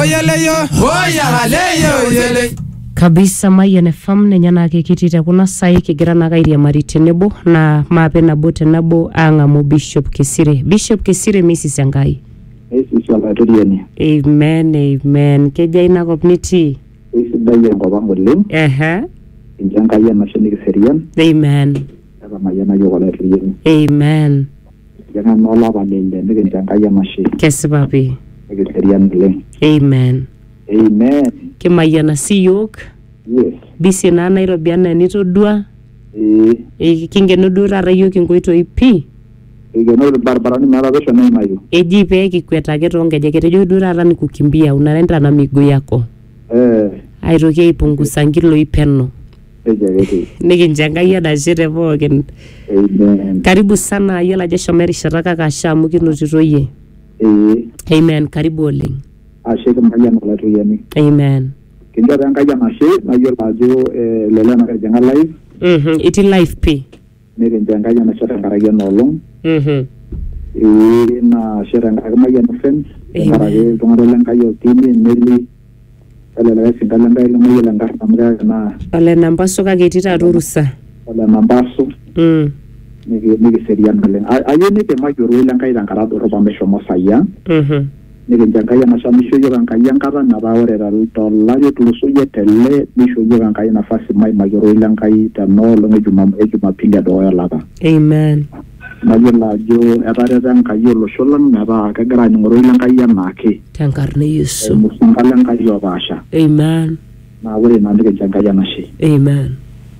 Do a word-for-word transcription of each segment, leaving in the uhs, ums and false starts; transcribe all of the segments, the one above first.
oyeleyo oyagaleyo oyele kabisa Mayian F M nenyana kekitite kuna sai kigira nakairia tenebo na mape nabo tenabo ang'amu Bishop Kisire. Bishop Kisire Missis Enkai. Missis Olatoriani. Amen, amen. Keja inakop nitii. Isidai enkop ang' oleng'. Ehe. Injo Enkai enashe nikiserian. Amen. Etamayiana yiok Olatoriani. Amen. Jana nolapa lele nikincho Enkai enashe. Kesipa pi. Nikiserian oleng'. Amen. Amen. Kimayiana siyok. Yes. Bisi na Nairobi ana enitodua. Eh. E kingeno duo taata yiok inkoitoi pi. Ikeno barabarani meeta pesho neimayu. Eji pee kikwetaki toonkejek etejo duo taata nikukimbia unaenda na miguu yako. Eh. Aitoki aipungusa nkiloi peno. Ejeketi. Nikincho Enkai enashe te pookin. Amen. Karibu sana yiolo ajo eshomo erishata kake ashe amu kinotito yie. Eh. Amen. Karibu oleng'. Ashe Mayian Olatoriani. Amen. Kincho Enkai enashe nayiolo ajo lelo enakijing'a live. Mhm. Iti live pi. Nikincho Enkai enashe tenkaraki enoolong'. Mhm. Eh na ashe tenkaraki Mayian F M. Tenkaraki iltung'anak lenkai otini neli elelek sinka lenkai lemeyiolo enkarna amu keeki naa Ole nambaso kake etii taata orusa. ole nambaso Mm. nikiserian oleng'. Ayieu nikimaki oroi lenkai tenkata dorrop amu eshomo saia. Mhm. Nikincho Enkai enashe amu ishoo yiok Enkai enkata metaa ore tolari otulusoyie tele nishoo yiok Enkai nafasi maimaki oroi lenkai tenoolong' e Jumapili edukuya olapa. Amen. Nayiolo ajo etareto Enkai olosho lang' metaa kegira aaning' oroi lenkai enaake. Tenkarna Yesu. Musunga lenkai opaasha. Amen. Naa ore ina nikincho Enkai enashe. Amen.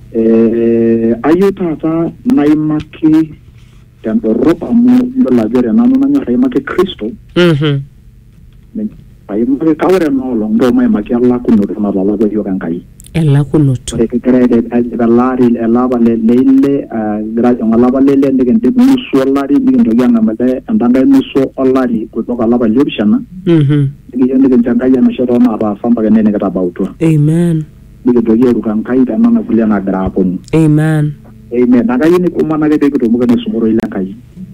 Eh, ayieu taata naimaki tendorrop amu yiolo ajo ore nanu nanyorr aimaki Kristo. Mhm. Aimaki kake ore enoolong' duo maimaki elakunoto natalakua yiok Enkai. Elakunoto. Ore kigira aidip elaari ele apa leile kigira ajing' olapa leile nikindip nusu olari nikintoki ang'am enda nkae nusu olari kutoka olapa liopishana. Mhm. Nikiyieu nikincho Enkai enashe toonaataasa mpaka ene nikitabautua. Amen. Nikintoki airuka Enkai tenana kulie nagira aaponu. Amen. Amen. Nakayieu nikumanaki pee kitumoki aisuma oroi lenkai.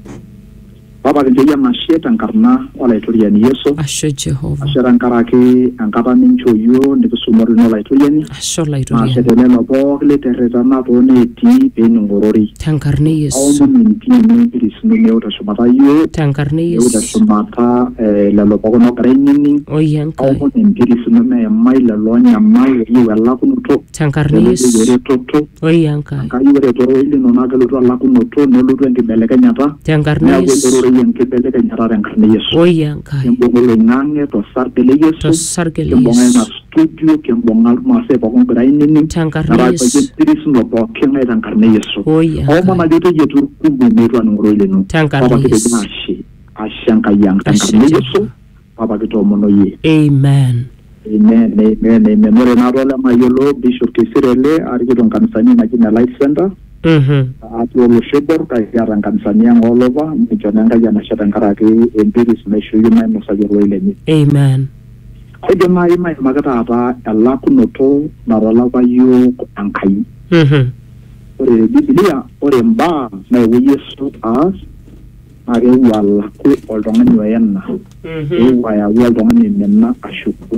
Papa kincho yie enashe tenkarna Olaitoriani Yesu. Ashe Jehova. Ashe tenkaraki enkata ninchoo yiok nikisumare Olaitoriani. Ashe Olaitoriani. Ashe telelo pooki literretana tooneetii pee ening'orori. Tenkarna Yesu. Aomon entiimi impirisini meu teshumata yiok. Tenkarna Meu Yesu. teshumata lelo pookin oogira ainining'. Oi Enkai. Aomon empirisini meimai lelo onyamal eyieu elakunoto. Tenkarna Lelo Yesu. eyieu eretoto. Oi Enkai. Enkai ore toroi lino naa kelotu elakunoto nelotu enkibelekenyata. Tenkarna Yesu. Neeku enkibelekenyata tenkarna Yesu. Oi Enkai. Kimbung'a oloing'ang'e tosarge le Yesu. Tosarge le Kimbung'a ina Yesu. studio, kimbung'a irmaasai pookin ogira ainining'. Tenkarna Yesu. Empirisino pookin ai tenkarna Yesu. Oi Aomon Enkai. ajo teyieturu kumbe meetu aning'u oroi lino. Tenkarna Papa Yesu. kitejina ashe. Ashe Enkai ang' tenkarna Ashe Yesu. Papa kitoomono yie. Amen. Amen, amen, amen. Ore naa tolemayiolo Bishop Kisire ele arikito nkanisani naji ne Life Center. Mhm. Atii olosho oibor kake kiata nkanisani ang' oolopa nikincho naa Enkai enashe tenkaraki empiris naishoo yiok mainosaki oroi lenye. Amen. Aidim naaji maimaki taata elakunoto natalakua yiok Enkai. Mhm. Ore Biblia ore imbaa naewuo Yesu aas naa keewuo alaku oltung'ani oena. Eewuo ayau oltung'ani mena ashuku.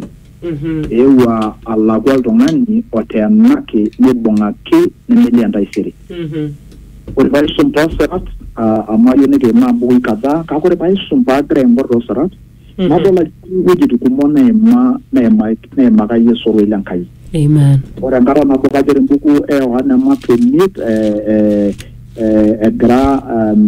Eewuo alaku oltung'ani oteenaki nibung'aki nemelia entaisere. Ore paisum toosirat amu ayieu nikiimaa mbukui kadhaa kake ore paisum paagira aing'orr toosirat nadol ajo iwuejitin kumok neima neimaka Yesu oroi lenkai. Amen. Ore enkata nabo kajo tembuku e Yohana Ematoniet egira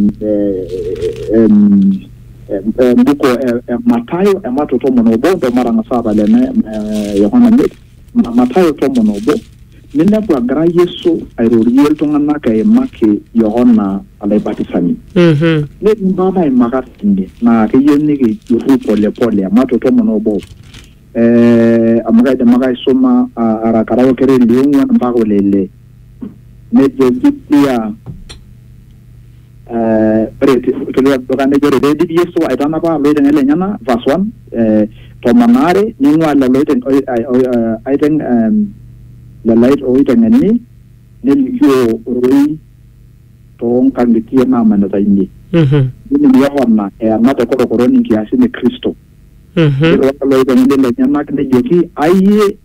embuku e Matayo emato tomon obo ndo matang'asa atalene Yohana miet Matayo tomon obo ninepu egira Yesu airorie iltung'anak eimaki Yohana olaibatisani. Mhm. Netii imbaa naimaka tine naa keyieu nikijurru pole pole emato tomon obo. Eh, amu kaidim ake aisuma arakara okere liong'uan mpaka olele. Nejo Biblia ore tulioduka nejo ore peidip Yesu aitanapa loiteng'en lenyana verse one tomon aare ning'ua lelo aiteng lelo oiteng'eni nelikio oroi toonkang'itie naamanita ine. Mhm. Nining Yohana eena tekorokoroni nkiasin e Kristo. Mhm. lo ko ni le nyamak ne joki aye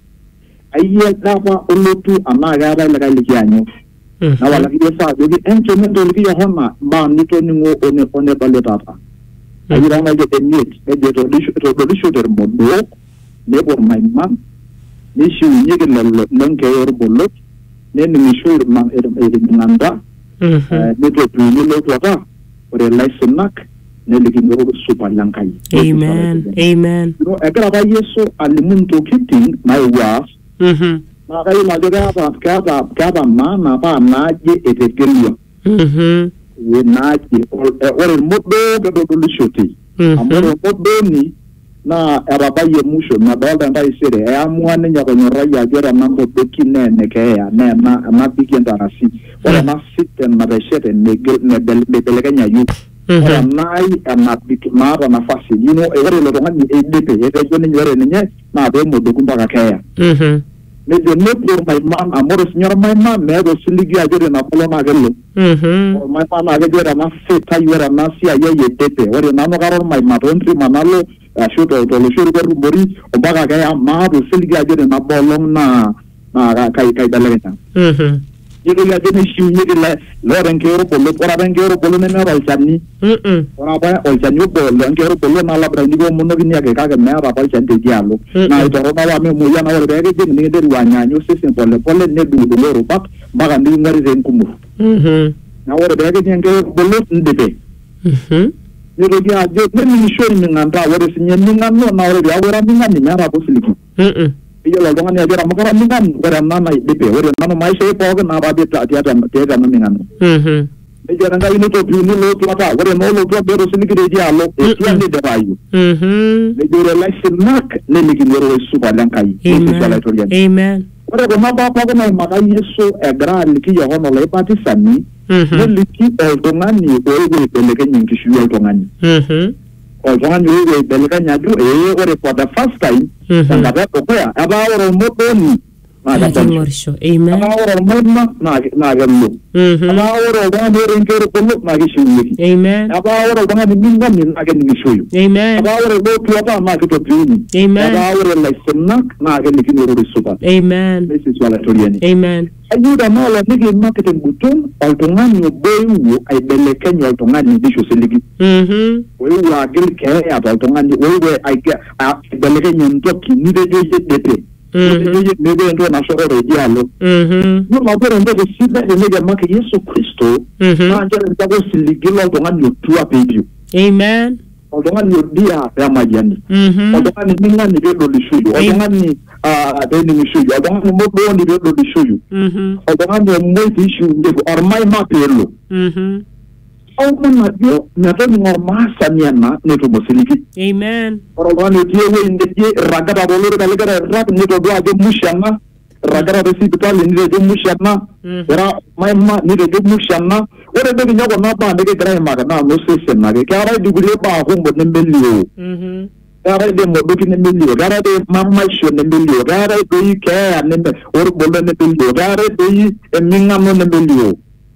aye dawa olotu amaga ba la kali kianyo na wala ki sa joki encho me do ki homa ba ni to ni ngo one one balotata ayi ranga je tenit e je to disho to disho der modo ne por my man ni shi ni ke la non ke yor bolot ne ni shur man e e nanda Mhm. ne to tu ni lo to ta ore lai sunak ne le ki ngoro super lankai Amen. Amen. no e kra ba yeso alimun to kiting my was Mhm. na kai ma de ga ba ka ba ka ba ma na ba na je e te kelio Mhm. we na je ore modo ga do do shoti amore modo ni na era ba ye musho na ba da ndai sere e amwa ne nya ko nyora ya gera mambo doki ne ne ke ya ne na na bigenda rasi ora na sitten na besete ne ne bel bel kanya yu ora nai na big mara na fasi you know e ore lo ngani e depe e de joni nyore ne nye na be mo doku mbaka ke ya Mhm. ne de ne pro my man amore signora my man me do siligi a jere na polo na gello Mhm. my man na jere na feta yera na si a ye ye depe ore na no garo my man ontri manalo ashuto to lo shuru ko mbori mbaka ke ya ma do siligi a jere na bolong na na kai kai dalena Mhm. yego ya dene shi yego la loren ke ro polo ora ben ke ro polo ne na balchani Mhm. ora ba o chanyo polo ke ro polo na la brandi go muno ni ake ka me ara ba chante dialo na ito ro ba me mo ya na ro be ke ni de wanya nyo se se polo polo ne du do ro pak ba ndi ngari zen kumu Mhm. na ro be ke ni ke polo ndebe Mhm. yego ya je ne ni shori ni nganda ro se nyen ni ngano na ro ya ora ni ngani na ra bo siliki Mhm. iyo la donga ni ajara makara ni ngani ora na na debe ora na no mai se po ga na ba de ta ta ta ta ni ngano Mhm. e jara ngai no to piuni lo to ata ore no lo to bero sini kire dia lo e ti ande de bayu Mhm. le jore la sinak ne ni kinero su balankai Amen. Amen. ore ko maba pa ko na maga yeso e gra liki yo hono le pati sani ne Mhm. liki o dongani o e bele ke nyinki shu o dongani Mhm. o dongani o e bele ka nyadu e ore for the first time sanga ba ko ya aba ore mo boni na ga Ati morsho. Amen. aba ore mo na na na ga lo Mhm. aba ore ga ne ngero ko na ga shu liki Amen. aba ore dongani minga ni na ga ni shu Amen. aba ore lo tu aba ma ko to piuni Amen. aba ore la sinak na ga ni kinero suba Amen. this is wala toriani Amen. ayuda mala nige marketing button altongani obewu ay belekenya altongani disho seligi Mhm. wewe wa gel ke ya altongani wewe ay belekenya ndoki ni de je depe Mhm. ni de ndo na shoro de dialo Mhm. no ma bere ndo sida de nige make Yesu Kristo Mhm. na jere ndago seligi altongani otua pedio Amen. altongani odia ya majani Mhm. altongani ninga ni de do lishuyu altongani ah de ni lishuyu altongani mo do ni de do lishuyu Mhm. altongani mo ti shu ndego ormai ma pelo Mhm. au mana dio na to ngor masa niana ne to bosiliki Amen. orogani tie we ndje ragada bolore daligara rak ne to do age mushana ragara de hospital ni de mushana era mai ma ni de mushana ore de nyago na ba de gra ma na no se na ke ara dugure ba ko mo ne melio Mhm. ara de mo do ki ne melio ara de mamma sho ne melio ara de yi ke ne or bolo ne melio ara de yi minga no ne melio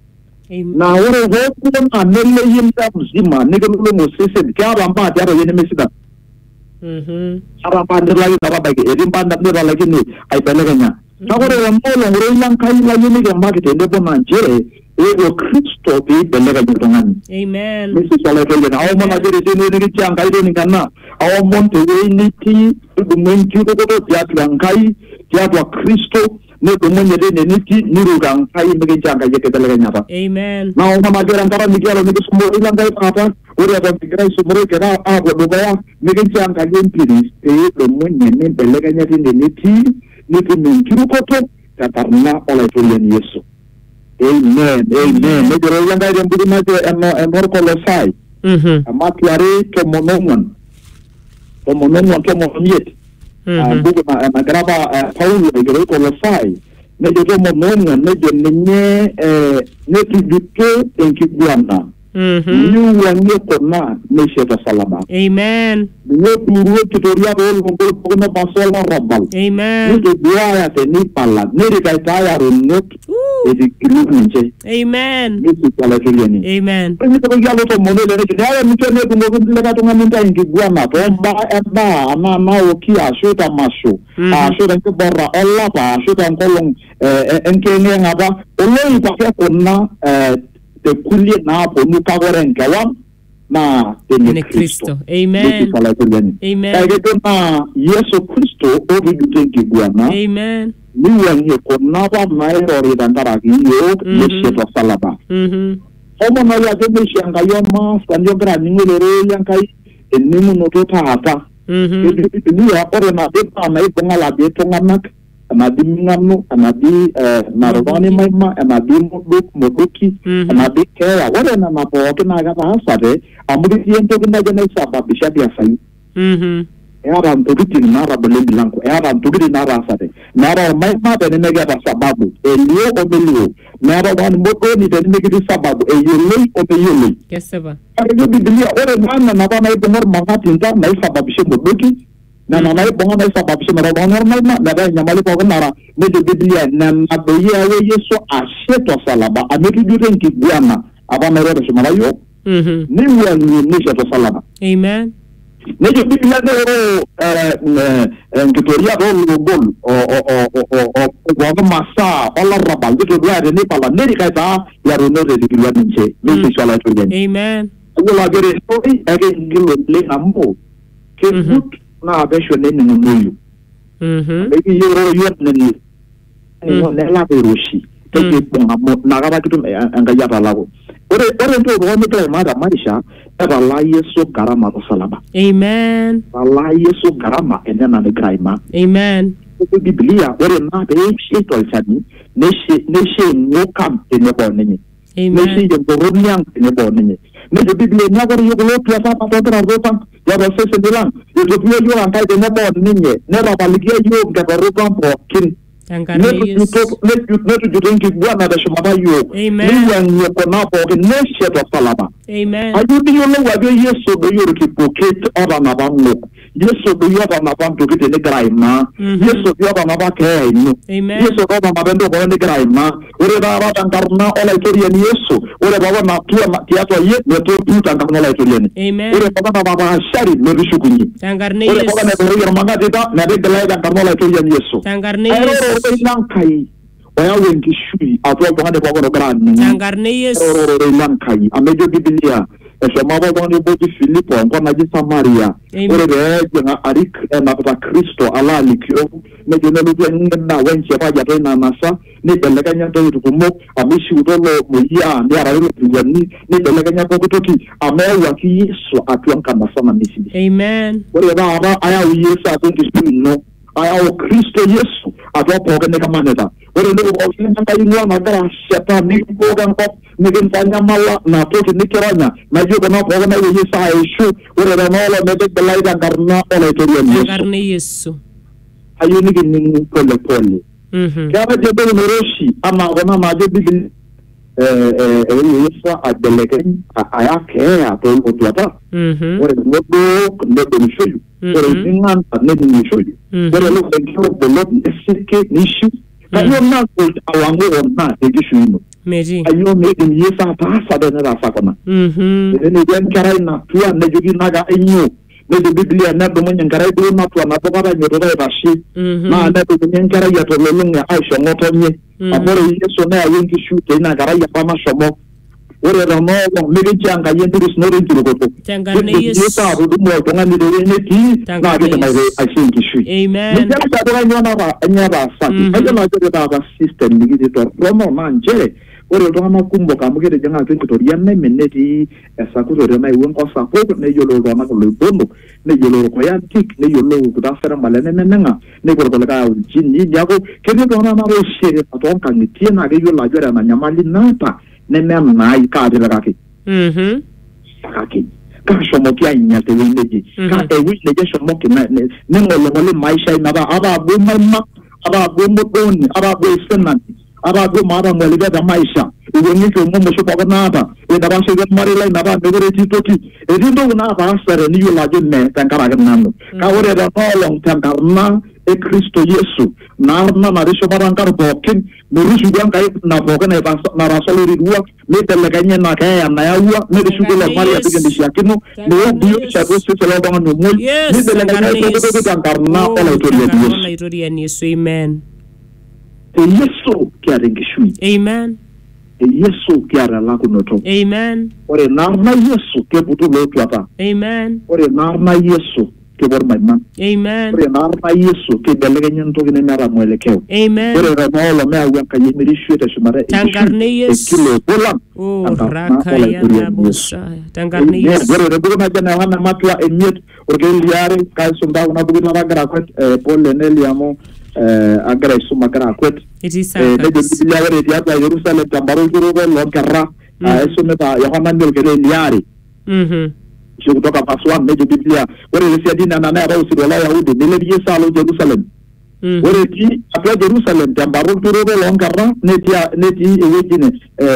na ore ho ko na nelle yinda mzima nige lo mo sese kya ba ta ro yene mesida Mhm. aba pa de la ina ba ke edin pa na de la ke ni ai pele ganya na ore ro mo lo ro yan kai la yene ke ma ke de bo na jere e go Kristo be pele ganya tongani Amen. mesi sala ke na o mo na jere de ni ni tiang kai de ni kana o mo te we ni ti du men ti ko ko ya tiang kai ya do Kristo ne ko mo nyede ne ni ti ni ro gang kai me ke tiang kai ke pele ganya ta Amen. na o mama jera antara ni kialo ni sumo ilang kai papa ore ba tigrai sumo ke na a go do ba me ke tiang kai empiri e do mo nyene pele ganya ti ni ti ni ti men ki ko to ta tarna ola torian Yesu. Amen, amen. Ne jero yang kai dem budi ma te eno enor kolosai. Mhm. Amatiare ke monongan. Ke monongan ke mononyet. Ah buku na na graba Paulo ne jero kolosai. Ne jero monongan ne jennye eh ne tujuto enki buana. Mhm. Ni wanyo kona ne sheta salama. Amen. Ne turu tutoria bol ngol pokona pasola rabal. Ni Amen. ke dua ya te ni pala. Ne de kai ta ya ronot. etikiri ninche Amen. Yesu pala kiriani Amen. Ni ko yalo to monele ne ya mtu ne ko ngo ndile ka tunga minta ingigwana to ba ba ama ma okia shota masho a shota ke borra alla pa shota nkolong eh enkene ngaba oloi pa ke konna eh te kulie na po nu ka gorenga wa na Tene Kristo. Amen. Amen. Kaya na Yesu Kristo obi dutengi bwana. Amen. Niwa nye kona ba maerori dandara kiyo Yesu to salaba. Mhm. Omo na ya jebe shanga yoma sanyo gra ningolere yankai enimu notota hata. Mhm. Niwa ore na beta na ibonga la beto ngamak na di ngano na di narwani maima na di moduk moduki na di kaya ore na mapo na ga hasare amudi tiento kina jana saba bishabi asai mhm era mtugiti nara bole bilanko era mtugiti nara asare nara maima bene nega sababu elio obelio nara wan modo ni bene nega sababu eyele obeyele keseba ari biblia ore nana na bana ibonor mangati nta na sababu she moduki na na na bonga na sababu she mara bonor maima na ba nyamali ko nara ne de biblia na adoye awe yeso asheto salaba ametu jute nkigwana aba mero de shimara yo mhm ni wa ni ni sheto salaba amen ne je biblia de eh eh ngitoria ro gol o o o o o wa masa ola rabal de do ya ne pala ne ka ta ya ro no de biblia nche ni se shala to den amen wala gere so e age ngilo le ambo ke gut na besho ne ni moyo mhm maybe you ro yo ne ni no ne la be roshi ke ke bonga mo na ga ba kitu anga ya ta lago ore ore ndo ro mo to mara maisha eba la yesu garama to salaba amen la yesu garama enena ne graima amen ko biblia ore na be shi to sani ne shi ne shi no kam ne bo ne ne shi je bo nyang ne bo ne ne je biblia na gore yo lo pia pa to tra rota ya ba se se dilan yo je pia yo an kai ne bo ne ne ne ra ba ligia yo ga ba ro kan po kin angane yesu ne ne tu tu bwana da shoma yo amen ni yan yo ko na po ne shi to salaba amen ayu bi yo lo wa be yesu be yo ki pocket ora na ba mo yesu be yo ba na ba to ki ne graima yesu yo ba na ba ke no amen yesu ba na ba ndo ko ne graima ore ba ba tankarna ola itoria ni yesu ore ba na tua tia to ye ne to tu tankarna ola itoria ni amen ore ba na ba ba shari ne bishukunyi tangarne ore ba na be yo manga dita na de la tankarna ola itoria ni yesu tangarne yesu ore lankai oya wengi shui atwa bwana kwa kwa grani tangarne yesu ore lankai amejo biblia eso mabo bwana boti filipo kwa na Samaria ore be nga arik na kwa Kristo ala likio ne jona lu na wenche ba ja na masa ne belega nya to to mo amishi udolo moya ne ara ro yani ne belega nya ko toki amewa ki Yesu atwa kama sana misi amen ore ba ba aya Yesu atungi no aya Kristo Yesu atwa poga ne kama neta ore ndo ko kinga kaingwa magara shata ni poga ko ni gentanya mala na to ni kiranya na juga na poga na Yesu aishu ore na mala me de laida karna ole to Yesu karne Yesu ayo ni ni pole pole mhm kama je be roshi ama ona ma je bi eh eh Yesu adeleke aya ke ato ko tuata mhm ore mo do ne do ni shoyu ore ningan ne ni shoyu ore lo ko ko lo esike ni shu ayo na ko awango ona e gishu ino meji ayo me ni Yesu pa sa de na sa kona mhm ne den karai na tua ne jogi naga enyo ne de biblia na do mun karai do na tua na baba nyo do ba shi na na do mun karai ya to lo nga aisho ngoto nye amore Yesu na ayo gishu te na karai ya pa ma shomo ore ra no me ge janga yendu sno re ndiro ko tangarne Yesu Yesu ru mo to ngani de ne ti na ge na ge aisho gishu amen ne ja do nyo na ba anya ba sa ayo na ge da ba system ni ge to promo manje ore ndo ma kumbo ka mugere janga twinto to yanne meneti esakuro re mai won ko sa ko ne yolo ro ma ko lo bondo ne yolo ko yantik ne yolo ko da fera malene ne nga ne ko to ka jinni yago ke ne ko na ma ro shere aton kan ni tiena ge yolo ajara na nyamali nata ne me na i ka de la ka ki mhm sakaki ka shomo ki anya te ne ji ka e wi ne je shomo ki na ne ne ngolo ngolo maisha na ba aba bu ma aba bu mo doni aba bu senanti aba go mara mwelida da maisha Ugongi ke mo mosho pa nata. E da ba se ga mari lai na ba me gore ti toki. E di ndo na ba sare ni yo la je me tankara ga nando. Ka ore da no long tankarna e Kristo Yesu. Na na na risho barankar bokin. Me risho gan kai na bokin e na rasolo ri dua. Me tele kanya na kaya na ya ua. Me risho le mari ya tigen di yakino. Me o dio cha go se tele ba no mo. Me tele kanya to to tankarna ola itoria ni Yesu. Amen. E Yesu kiare ngishui. Amen. E Yesu kiare la kunoto. Amen. Ore narna Yesu ke butu lo tuata. Amen. Ore narna Yesu ke bor maima. Amen. Ore narna Yesu ke belega nyanto gine mera mwelekeo. Amen. Ore remolo mea uanka yemiri shwete shumare. Tangarne Yesu. Ekile bolan. Oh, raka yana bosaya. Tangarne Yesu. Ore rebuga na jana wana matwa emiet. Ore liare kai sumba una bugi na ragara kwet pole neliamo. Uh, agara suma kara kwet eh de bilia wore dia ta Jerusalem tambaro juro lo karra eso me ta Yohana ndio kele liari mhm sio kutoka paswan de Biblia wore le siadina na na ba usiro la Yahudi nile bie salo Jerusalem wore ti apia Jerusalem tambaro juro lo karra ne dia ne ti ewejine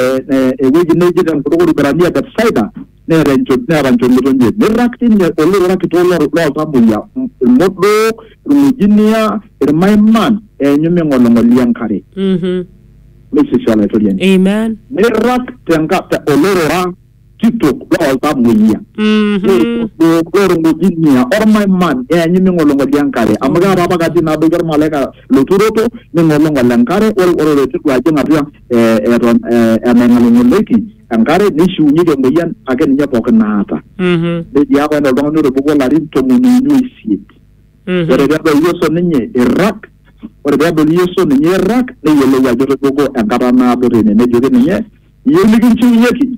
eh ewejine jidan ko ko berania dat saida ne renjo ne ranjo ndonje ne rakti ne ole rakti to lo lo tabuya modo rujinia irmaiman e nyume ngolongo liankare mhm mesi shala torian amen ne rak tenga ta olora tiktok lo tabuya mhm do ko rujinia ormaiman e nyume ngolongo liankare amaga raba gati na dogar maleka lo turoto ne ngolongo liankare ol ol lo tikwa jenga pia e e ron e mengalongo leki angare ni shunyi de moyan agen nya poknata mhm de ya ba no do no bugo la rin to muni nuisi ore baba Yesu ninye Iraq ore baba Yesu ninye Iraq ne yele ya jore gogo angara na bore ne joge ninye yeli ginchi yeki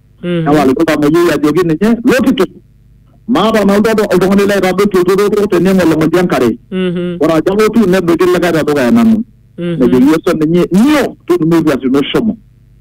awali ko ba mo ya joge ninye lokito ma ba ma do do do ne le ba do to do to te ne mo lo jankare ora jabo tu ne be gele ga do ga nanu ne Yesu ninye nyo to me ya no shomo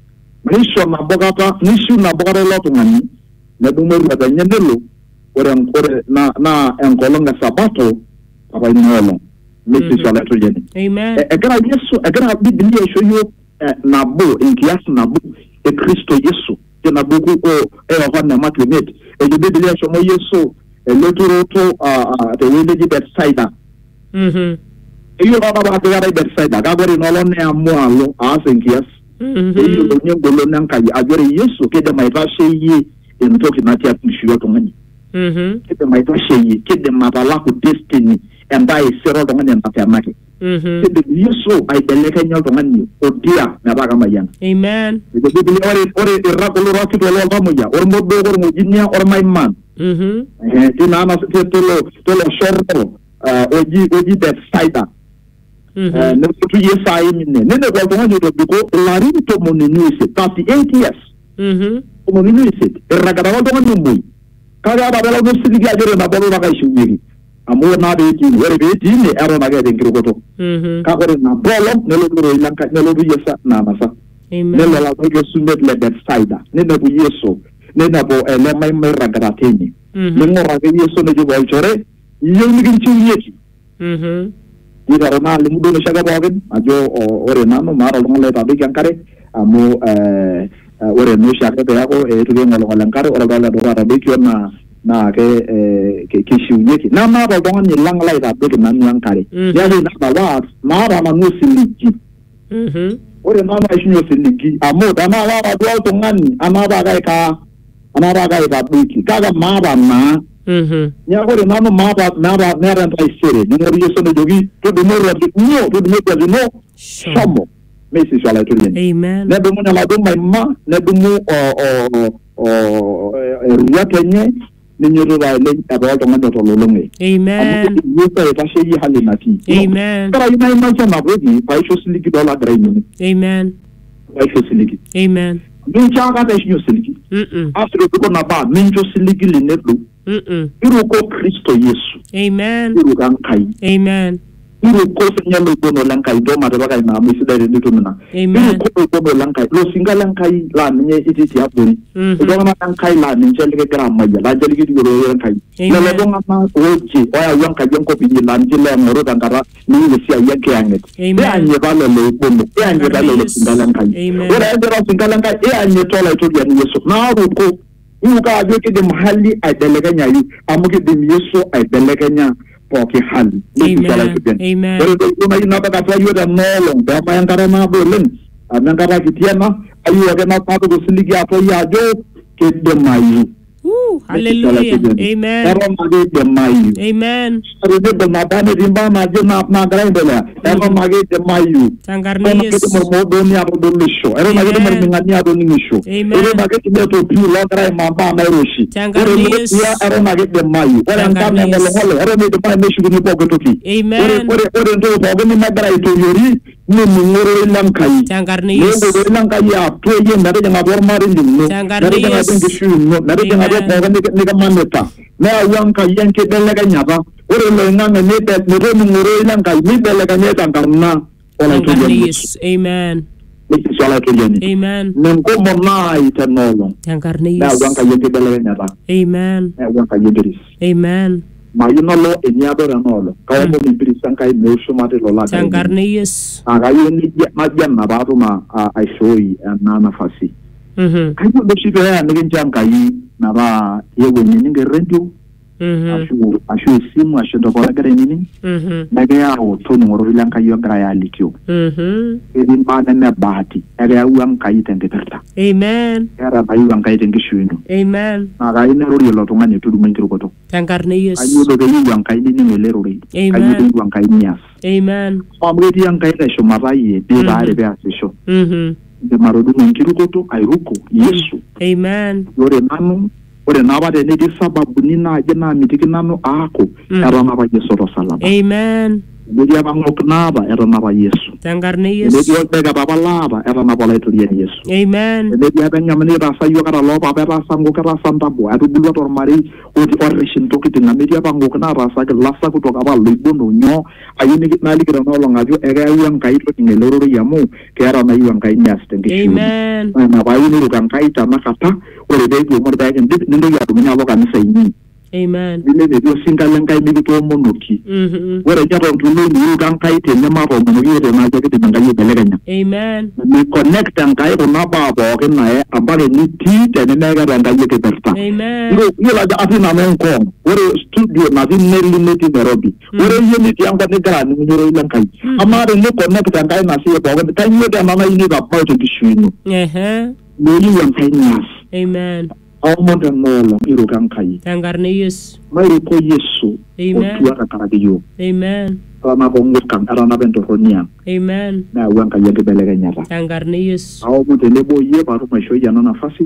nisho na bogata nishu na bogare lo to ngani ne du mo ya nyendelo ore ore na na enkolonga sabato aba inolo mesi sala to jeni amen e gara Yesu e gara Biblia show yo na bo in kias na bo e Kristo Yesu te na buku ko e ho na matlemet e Biblia show mo Yesu e lotoro to a te wele di Bethsaida mhm e yo baba ba te gara Bethsaida ga gore no lo ne amualo a senkias e yo lo nye golo nan kai a gore Yesu ke de mai ba sheyi en toki na tia tushiyo to ngani mhm ke de mai ba sheyi ke de mabala ku destiny and by zero to ngani na tamaki mhm ke de Yesu ai beleka nyal to ngani odia na ba kama yana amen de Biblia ore ore iraqulu raki to lo ba mo ya or mo do or mo jinya or my man mhm eh tina na te to lo to lo shorto oji oji that side eh ne to yesa yi minne ne ne ko to ngani to biko la ri to mo ni ni se thirty-eight years mhm mo ni ni se iragara wa to ngani mo kaga ba bela go sidi ga jere na bolo na kai shugiri amo na be ti wore be ti ne aro na ga den kiro goto mhm ka gore na bolo ne lo ro ilanka ne lo yesa na masa amen ne lo la ko sunet le that side ne na bu Yesu ne na bo ele mai mai ragara teni ne mo ra ga Yesu ne jo bol chore yo ni gin chi yeki mhm ida rona le mudo ne shaga bogen ajo ore na no mara lo le ta be yankare amo eh ore no shaga be yako e to ngolo ngalankare ora dala do ra be kiona na ke ke kishu yeki na ma ba donga ni lang lai da be na yankare ya ni na ba wa ma ra ma no siliki mhm ore na ma shinyo siliki amo da na wa ba do to ngani ama ba ga ka ama ba ga ba buki kaga ma ba na mhm nya gore na no ma ba na ba na ran tai sere ni ori Yesu no jogi to do mo ra no to do mo kwa no shomo mesi sala to ni amen ne be mo na la do mai ma ne be mo o o o ya kenye ni nyoro ba le aba to ngado to lo longe amen ni ko ta she yi hali na ti amen kara ina ma cha na bodi pa isho siliki dola dra ni amen pa isho siliki amen ni cha ka ta isho siliki mhm afro ko na ba ni isho siliki le ne do mhm iro ko Kristo Yesu amen iro kan kai amen Iru ko senyalo bono lankai do mare bagai na mi sidai ni tu mena. Iru ko bono lankai lo singa lankai la nye iti ti apuri. Do na lankai la nye jeli ke gram maja la jeli ke ro lankai. La la do ngama oji oya yang ka jengko pinji lan jele ngoro dangara ni ni sia ya ke anget. E anye ba lo lo bono. E anye ba lo singa lankai. Ora ndo singa lankai e anye tola to ya ni Yesu. Na ro ko Iuka ajoke de mahali ay deleganya yu amuke de Yesu ay deleganya poki hali. Amen. Amen. Pero kuna ina baka fa yu da nolong da pa yang karama bolen. Amang kara kitiana ayu aga na pa ko siligi apo ya jo ke de mayu. Ooh, hallelujah. Amen. Pero mage de mayu. Amen. Pero de na ba ne rimba ma je na apna gara indela. Pero mage de mayu. Tangarne yes. Pero mo do ni apo do lisho. Pero mage de marminga ni apo ni lisho. Pero mage de to pi lo gara ma ba na roshi. Tangarne yes. Ya era mage de mayu. Ora ngam na lo hole. Era me de pa me shugu ni pogo to ki. Amen. Ore ore ndo pogo ni magara ito yori. Ni mungoro lankai. Tangarne yes. Ni do lankai ya to ye na de ma bor mari ni. Tangarne yes. Na de ma bor pogo ni ni maneta. Na yanka yanke delega nyaba. Ore lo ngame ne te ni mungoro lankai ni delega nyeta karna. Tangarne yes. Amen. Amen. Nengko mona itanolong. Tangarne yes. Na yanka yanke delega nyaba. Amen. Na yanka yanke. Amen. Ma yunolo enyado ranolo. Kawa mo mibiri sankai meusho mate lola. Tangarne yes. Aga yuni majan na baru ma aishoi na nafasi. Mhm. Kayo besipe ya ngen jankai na ba yewe ninge rendu. Mhm. Ashu ashu simu ashu dokola gare nini. Mhm. Nagaya o toni ngoro ilanka yo graya likyo. Mhm. Edin ba na na bahati. Aga uang kai tengeterta. Amen. Era ba uang kai tengishuino. Amen. Aga ina rori lo tonga ni tudu mengiru koto. Tangarne yes. Ayo do gani uang kai ni ngele rori. Amen. Ayo uang kai nias. Amen. Amreti yang kai resho mabai be ba re be asisho. Mhm. De marodu mengiru koto airuko Yesu. Amen. Yore nanu ore naba de ne di sababu ni na je na mitiki nanu ako era naba Yesu ro salaba. Amen. Dia bangok naba era naba Yesu. Tangarne yes. Dia pega baba laba era naba la itu Yesu. Amen. Dia benya meni rasa yo kara loba ba rasa ngo kara santa bo adu bulu tor mari o di orishin to kitinga media bangok na rasa ke lasa ku to ka ba libono nyo ayini kit nali kira no longa jo era yang kai to ngeloro yamu ke era na yang kai nyas tengi. Amen. Na ba yini ru kan kai ta makata ore de yo mo da gen dit ndo ya du nya bo kan sai ni. Amen. Bile de yo singa lankai mi to mo noki. Mhm. Ore jaro tulu ni kan kai te ne ma ro mo ye de na je ke tanga ye beleganya. Amen. Ni connect ang kai ro na ba bo ke na e abare ni ti te ne ne ga ranga ye ke berta. Amen. Yo yo la da afi na men ko. Ore studio na vin ne li ne ti Nairobi. Ore ye ni ti ang ba ne gra ni ro ilang kai. Amare ni connect ang kai na si bo ke kai ye da na na ni ga pa to ki shwino. Eh. Ni yang kai nyas. Amen. Aumon dan nolong iru kan kai. Tangarne yes. Mai ko Yesu. Amen. O tuara kara ke yo. Amen. Rana bongir kan arana bento ronia. Amen. Na uang kai ye ke beleganya ba. Tangarne yes. Aumon de lebo ye baru mai shoya na nafasi.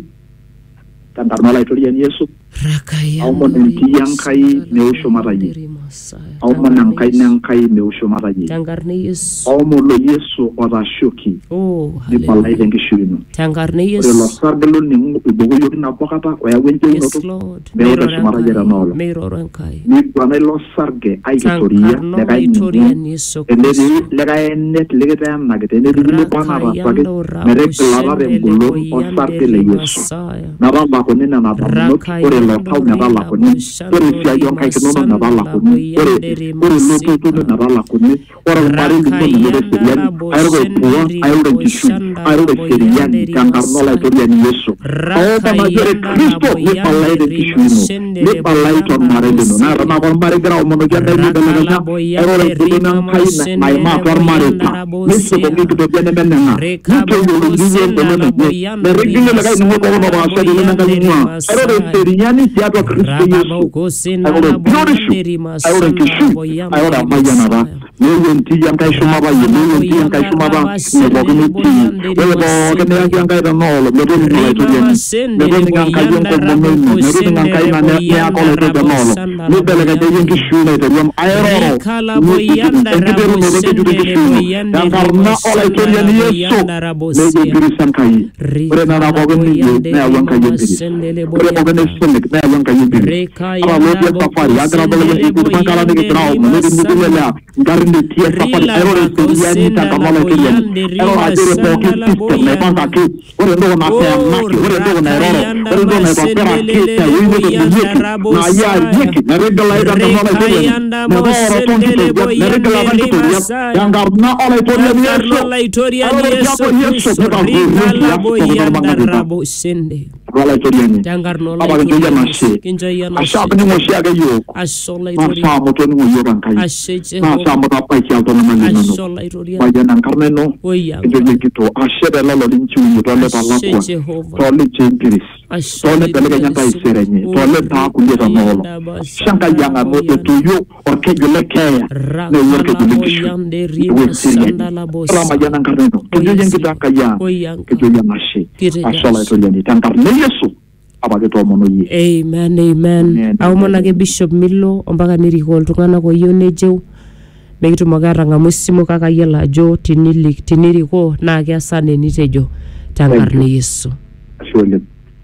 Tantar mala itu lian Yesu. Rakaya. Aumon enti yang kai neusho marayi. Aumon nang kai nang kai neusho marayi. Tangarne yes. Aumon lo Yesu ora shoki. Oh. Di balai dengi shurino. Tangarne yes. Ore lo sargelo ni ibugo yo na pokata o ya wente no Yes to. Lord. Beora shumara jera nolo. Mero rankai. Ni kwana lo sarge ai Victoria le kai ni. Ene di le kai net le kai am nagete ene di lo kwana ra pake. Mere klava de bulo o sarge le Yesu. Na ba ba ko ni na na ba no ore lo pau na ba la ko ni. Ore sia yo kai no na ba la ko ni. Ore ore lo to to na ba la ko ni. Ore mari ni ko ni le seria. Ai ro puo ai ro kishu. Ai ro seria ni kan no la Victoria ni Yesu. Oh ma jere Cristo ni palai de kishu. Ni palai to mare de no na na ko mare grau mo no ya de de na. Ero le to na kai na mai ma to mare ta. Ni so ko ni to de ne na. Ni to yo ni ye de ne. Ne rigi le kai no ko no ba sa de na ka ni ma. Ero le seria ni ya to Cristo Yesu. Ero le piorishu. Ero le kishu. Ero la maya na ba. Ni yenti yang kai shuma ba ye. Ni yenti yang kai shuma ba. Ni bo ni ti. Ero bo ke ne yang kai da no lo de ni la to ye. Ne bo ni kan kai yon ko mo ni. Ne bo ni kan kai na ne ya ko le de no lo. Ni de le de yen kishu ne de yam aero. Kala boyanda rabo sendele Dan karena oleh itu yang Yesus lagi birisan kai. Ore na rabo ni ne awang kai biri. Ore mo ne senek ne awang kai biri. Kalau lo dia safari agar boleh ikut mangkala ni grau. Ni di ni la. Garin Sende tia sapari error seriani takamala kilian error ajere poki system na panta ki ore ndo na pe maki ore ndo na error ore ndo na papera kita wino to na ya yiki na regala ida takamala kilian na ora tonto na regala bantu ya yangar na ola itoria ni yeso regala boyanda rabo sende wala toriani jangar no la itoria mashe ashabu ni moshi aga yo asola itoria sa moto ni yo kan kai ashe na sa moto pa ki auto na mali no asola itoria waya nan karmeno itoria kito ashe de la lo linchu yo to le bala ko to le chimpiris to le belega nyanta iserenye to le ta ku le no shanka yanga moto to yo or ke yo le ke ne yo ke yo yande riba sandala boss rama yana karmeno to yo yengi ta kaya ke yo yamashe asola itoria ni tantar Yesu abageto mono yi amen amen awmona ke bishop Millo ombaka niriko oltung'ana koyone jew mekitumokiranga musimo kaka yela jo tinilik tiniriko na keasa nenitejo tankarne Yesu ashole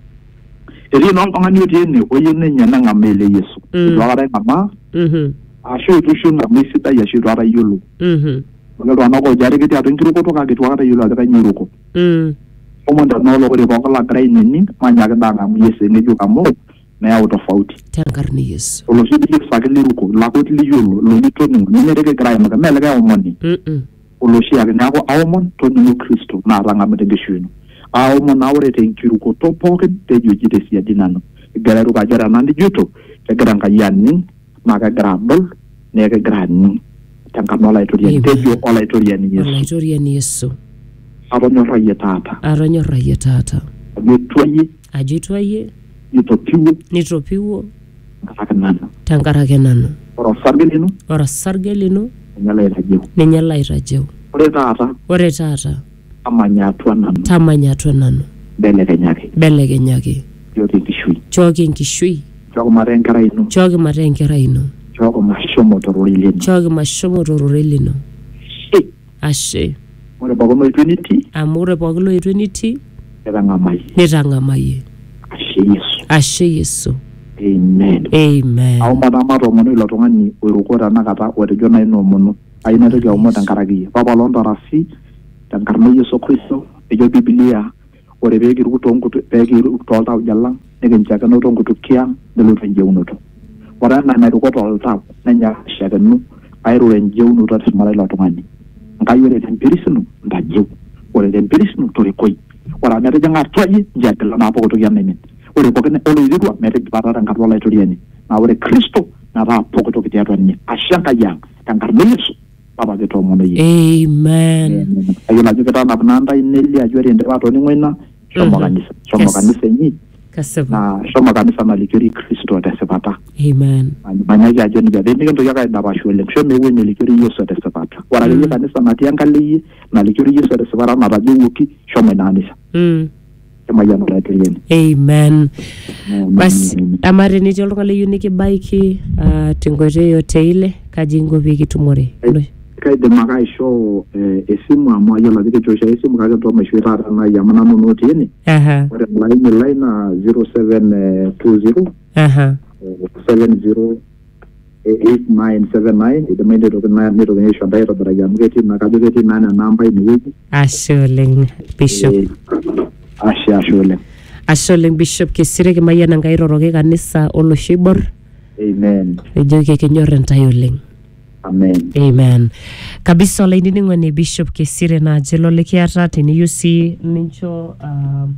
eri no oltung'ani otiene oyene nyana ngamele Yesu twakara mama mhm asho tushuna misita yashu twara yulu mhm ngalo nako jari kiti atunkiruko to kage twakara yulu ataka nyiruko mhm omonda no lo ko ko la grai nini manya ka danga mu Yesu ne juga mo na ya tofauti tankarne Yesu lo sidi sakeli ruko la ko tili yulu lo ni toni ni ne ke grai maka mele ga omoni mhm lo shi aga na ko awmon toni no Kristo na ranga mede geshunu awmon awre te nkiruko to poke te juji te sia dinano gararu ka jara nandi juto te granga yanni maka grabol ne ke grani tankarno la itoria te jo ola itoria ni Yesu ola itoria ni Yesu aronyo raye tata aronyo raye tata ajitwaye ajitwaye nitopiwo nitopiwo ngarakenana tangarakenana ora sargelino ora sargelino nyala irajeu nyala irajeu ore tata ore tata amanya twanano tamanya twanano belege nyake belege nyake yoki kishui choki kishui choko marengera ino choki marengera ino choko mashomo torolilino choki mashomo torolilino ashe ore bagono eternity amore bagono eternity erangamai nerangamai ashe Yesu ashe Yesu amen amen au madama to mono lo tongani orukora nakata ore jona ino mono aina to jawo tankaragi baba londo rafi tankarno Yesu Kristo ejo biblia ore begi rukutongo to begi rukutolta jalla negen jaga no tongo to kia de lo tanje unoto ora na na rukoto ta nanya shaganu ayro enje unoto smara lo tongani ngayore temperisno ndaje ore temperisno tori koi ora mere janga twaji jatela na poko to yanne ore poko ne olo yidwa mere barara ngarwala itoriani na ore Kristo na ra poko to kitia twanni ashanka yang tangarne Yesu baba geto mono yi amen ayo na jikata na nanda ineli ajore ende wato ni mwena shomo kanisa shomo kanisa nyi kasema na shomo kanisa na likiri Kristo atasepata amen manyaji ajoni jade ni kento yaka na bashwele shomo wenye likiri Yesu atasepata wala mm. kanisa na tiangali na likiri Yesu atasepata na rajuki shomo nanisa mm kama yana la tilieni amen bas amare ni jolo kale uniki bike uh, tingoje yote ile kajingo biki tumore kai de magai show esimu amwa yola dike chosha esimu kaga to mashwira na yamana no noti ni aha ore line line zero seven two zero aha seven zero eight nine seven nine ide mende to na ni to ni shamba ira bara ya mgeti na kaje geti na na namba ni yiki asholing bishop ashe asholing asholing bishop Kisire ke mayana ngairo roge kanisa oloshibor amen ejoke kenyoren tayoling amen amen kabisa laini ngone bishop Kisire na jelo lekiata tini yusi nincho uh,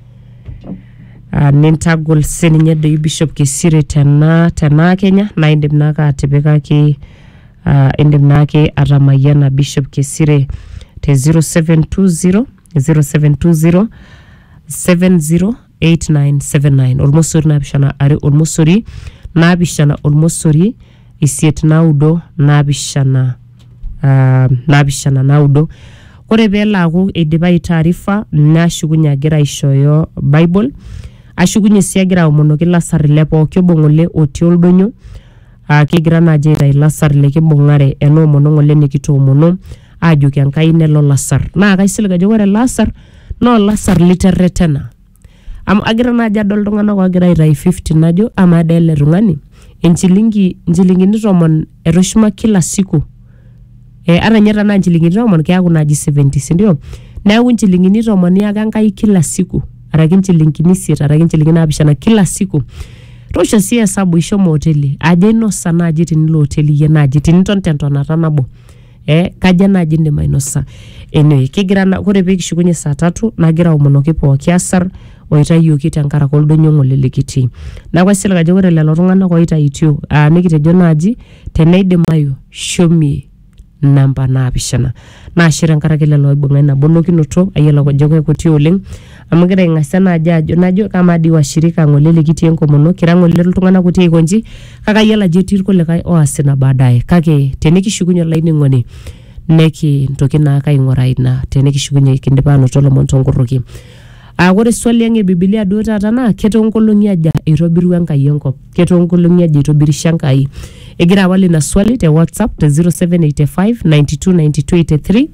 uh, nintagol seninye de bishop Kisire tena tena Kenya na indim naka atibeka ki uh, indim nake atamayana bishop Kisire te zero seven two zero zero seven two zero seven zero eight nine seven nine olmosori nabishana are olmosori nabishana olmosori isiet naudo nabishana uh, nabishana naudo kore bela ku edibai taarifa nashugunya gira ishoyo bible ashugunye siagira omono kila sarile pooki bongole otioldonyo uh, kigira naje ira lasar leke bongare eno mono ngole nikito mono ajuki ankai nelo lasar na kaisiliga jore lasar no lasar literretena am agira naja dol dongana ko agira ira fifty najo ama dele rungani enchilingi njilingi nitomon eroshima kila siku eh aranyeta na nchilingini tomon keaku naji seventy sindio neaku nchilingini tomon yaka nkai kila siku araki nchilingini isiet araki nchilingini naapishana kila siku tosha si hesabu ishomo hoteli aje inosa naji tinilo hoteli ye naji tiniton tentonata nabo eh kaja naji ndima inosa anyway kigira na kore pikishukunye saa tatu nagira omonoki pooki asar oitayoki tenkaraki oldonyongo lelekiti na kwa sila kaje kore lelo tung'anak oitaitio ah nikitejo naji teneidimayu shomie namba naapishana naashira enkaraki lelo oibung'a ina bolokinoto ayiolo ajo kuti oleng amu gira ing'asa naji ajo najo kama di washirika ng'ole likitii enkomono kira ng'ole iltung'anak kuti aikonji kake ayiolo ajo etii irkulikae oasita baadaye kake tenikishukunye olainining'oni neki ntoki naa kaing'uraa ina tenikishukunye kindipa anoto lomon tonkoroki. Ah ore swali yang e Biblia duo taata naa ketoo nkolong'i aja eitobiru Enkai enkop ketoo nkolong'i aja eitobirisha Enkai egira awali na swali te WhatsApp te zero seven eight five nine two nine two eight three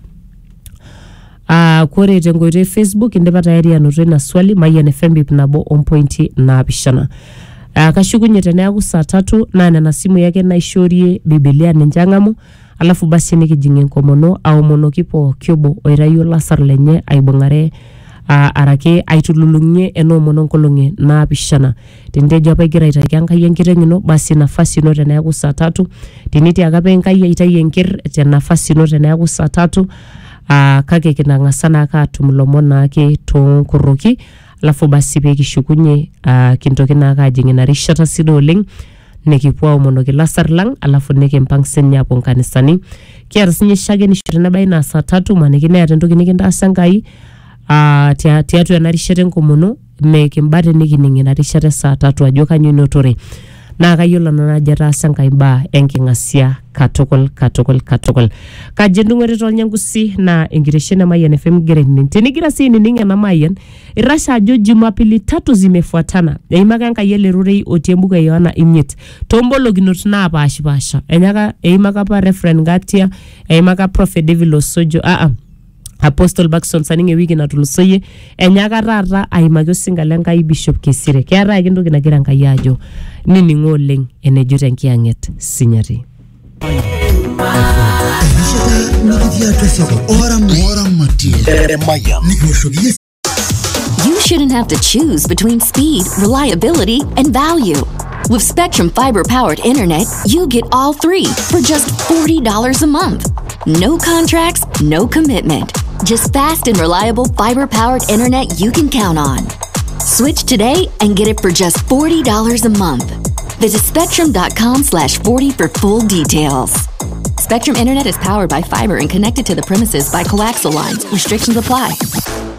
ah kore tengoitoi Facebook indipa tayari anoto ina swali Mayian F M bip nabo ompointi naapishana. Ah kashukunye teneaku saa tatu na nena simu yake naishorie Biblia ninche ang'amu alafu basi nikijing'e enkomono aomonoki pooki obo oitayo lasar lenye aibung'are Uh, arake aitululunye enomono nkolong'i naapishana tentejo apa igira aitaki Enkai enkiteng' ino basi nafasi ino teneaku saa tatu tenitiaka apa Enkai aitayu enker te nafasi ino teneaku saa tatu uh, kake kinang'asa naake atum lomon naake tonkoroki alafu basi pikishukunye uh, kintoki naake ajing' ina rishata sidai oleng nikipuo aomonoki lasar lang alafu nikimpang' sinye apuo nkanisani kiata sinye shakeni tenebaya ina saa tatu maniki neeta entoki nikintaasa Enkai ah uh, tiatu ena rishata enkomono mekimbate nikining' ina rishata saa tatu ajo kanyo inotore naa kayiolo nanu ajo etaasa Enkai mbaa enking'asia katukul katukul katukul kaji endung'ore tolnyangusi na enkitesheni Mayian F M gira inining' tenigira sii inining' ena Mayian irasha ajo Jumapili tatu zimefuatana eimaka Enkai elerorei otii embuku e Yohana imiet tombolokinot naapashipasha enyaka eimaka apa Reverend Ngatia eimaka Prophet David Osojo a a Apostle Baxon saninge wiki natulusoye enyaka taata aimaki osinga lenkai Bishop Kisire keeta ake entoki nagira Enkai ajo nining'o oleng enejo tenkiyang'et sinyati. You shouldn't have to choose between speed, reliability, and value. With Spectrum Fiber-powered internet, you get all three for just forty dollars a month. No contracts, no commitment. Just fast and reliable fiber-powered internet you can count on. Switch today and get it for just forty dollars a month. Visit spectrum.com slash 40 for full details. Spectrum Internet is powered by fiber and connected to the premises by coaxial lines. Restrictions apply.